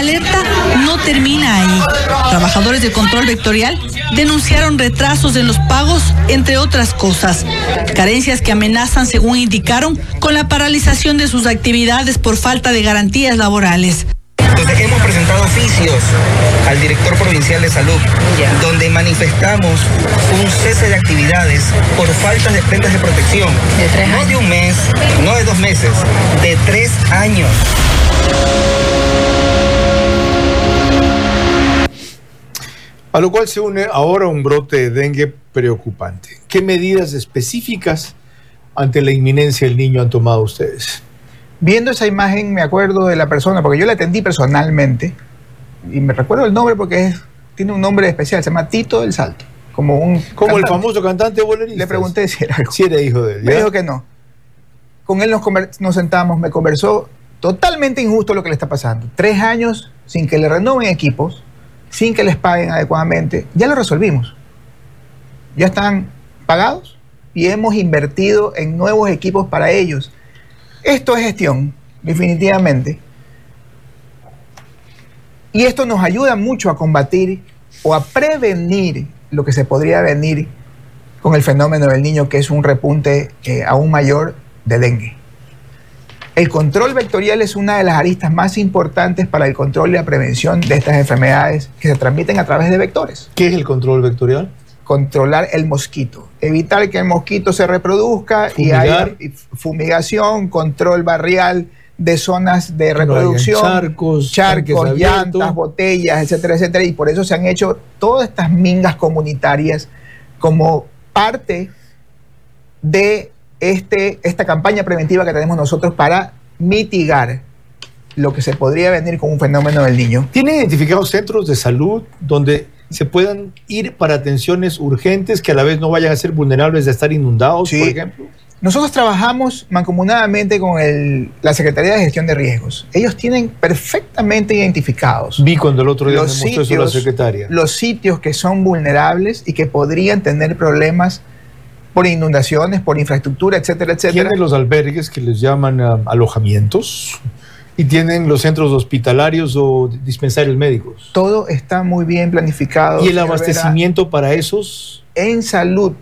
alerta no termina ahí. Trabajadores de control vectorial denunciaron retrasos en los pagos, entre otras cosas. Carencias que amenazan, según indicaron, con la paralización de sus actividades por falta de garantías laborales. Entonces hemos presentado oficios al director provincial de salud, donde manifestamos un cese de actividades por falta de prendas de protección. No de un mes, no de 2 meses, de 3 años. A lo cual se une ahora un brote de dengue preocupante. ¿Qué medidas específicas ante la inminencia del niño han tomado ustedes? Viendo esa imagen me acuerdo de la persona, porque yo la atendí personalmente, y me recuerdo el nombre porque tiene un nombre especial, se llama Tito del Salto. Como el famoso cantante bolerista. Le pregunté si era algo. Si era hijo de él. Me dijo que no. Con él nos sentamos, me conversó, totalmente injusto lo que le está pasando. 3 años sin que le renoven equipos, sin que les paguen adecuadamente. Ya lo resolvimos. Ya están pagados y hemos invertido en nuevos equipos para ellos. Esto es gestión, definitivamente. Y esto nos ayuda mucho a combatir o a prevenir lo que se podría venir con el fenómeno del niño, que es un repunte aún mayor de dengue. El control vectorial es una de las aristas más importantes para el control y la prevención de estas enfermedades que se transmiten a través de vectores. ¿Qué es el control vectorial? Controlar el mosquito, evitar que el mosquito se reproduzca. Fumigar. Y haya fumigación, control barrial de zonas de reproducción, charcos, llantas, botellas, etcétera, etcétera. Y por eso se han hecho todas estas mingas comunitarias como parte de esta campaña preventiva que tenemos nosotros para mitigar lo que se podría venir con un fenómeno del niño. ¿Tienen identificados centros de salud donde se puedan ir para atenciones urgentes que a la vez no vayan a ser vulnerables de estar inundados, sí, por ejemplo? Nosotros trabajamos mancomunadamente con la Secretaría de Gestión de Riesgos. Ellos tienen perfectamente identificados. Vi cuando el otro día me mostró eso la secretaria. Los sitios que son vulnerables y que podrían tener problemas por inundaciones, por infraestructura, etcétera, etcétera. Tienen los albergues que les llaman alojamientos y tienen los centros hospitalarios o dispensarios médicos. Todo está muy bien planificado. ¿Y el abastecimiento para esos? En salud,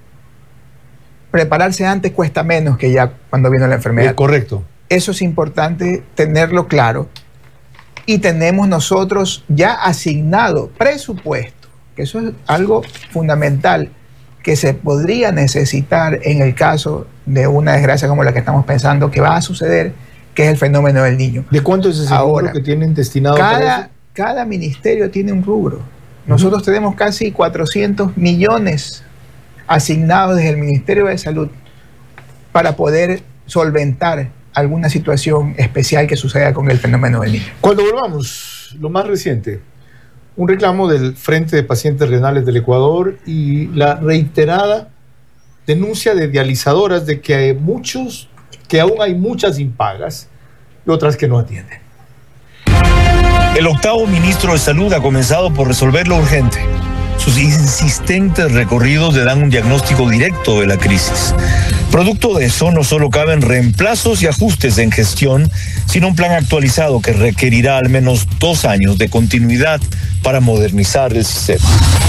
prepararse antes cuesta menos que ya cuando viene la enfermedad. Correcto. Eso es importante tenerlo claro. Y tenemos nosotros ya asignado presupuesto, que eso es algo fundamental que se podría necesitar en el caso de una desgracia como la que estamos pensando que va a suceder, que es el fenómeno del niño. ¿De cuánto es ese rubro que tienen destinado para eso? Cada ministerio tiene un rubro. Nosotros tenemos casi 400 millones asignados desde el Ministerio de Salud para poder solventar alguna situación especial que suceda con el fenómeno del niño. Cuando volvamos, lo más reciente, un reclamo del Frente de Pacientes Renales del Ecuador y la reiterada denuncia de dializadoras de que aún hay muchas impagas y otras que no atienden. El 8º ministro de Salud ha comenzado por resolver lo urgente. Sus insistentes recorridos le dan un diagnóstico directo de la crisis. Producto de eso, no solo caben reemplazos y ajustes en gestión, sino un plan actualizado que requerirá al menos 2 años de continuidad para modernizar el sistema.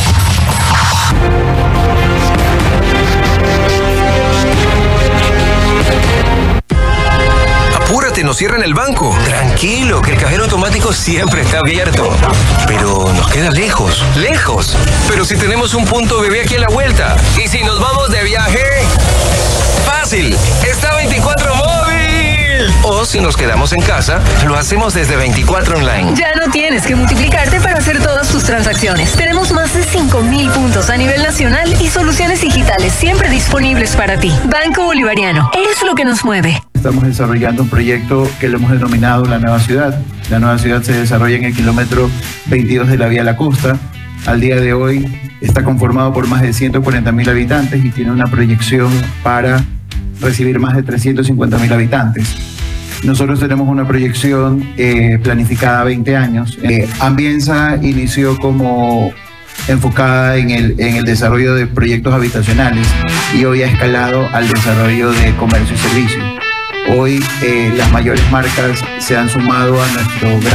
Apúrate, nos cierran el banco. Tranquilo, que el cajero automático siempre está abierto. Pero nos queda lejos, lejos. Pero si tenemos un punto bebé aquí a la vuelta. ¿Y si nos vamos de viaje? Fácil, está 24 móvil. O si nos quedamos en casa, lo hacemos desde 24 online. Ya no tienes que multiplicarte para hacer todas tus transacciones. Tenemos más de 5,000 puntos a nivel nacional y soluciones digitales siempre disponibles para ti. Banco Bolivariano, es lo que nos mueve. Estamos desarrollando un proyecto que lo hemos denominado La Nueva Ciudad. La Nueva Ciudad se desarrolla en el kilómetro 22 de la Vía La Costa. Al día de hoy está conformado por más de 140.000 habitantes y tiene una proyección para recibir más de 350.000 habitantes. Nosotros tenemos una proyección planificada a 20 años. Ambienza inició como enfocada en el desarrollo de proyectos habitacionales y hoy ha escalado al desarrollo de comercio y servicios. Hoy las mayores marcas se han sumado a nuestro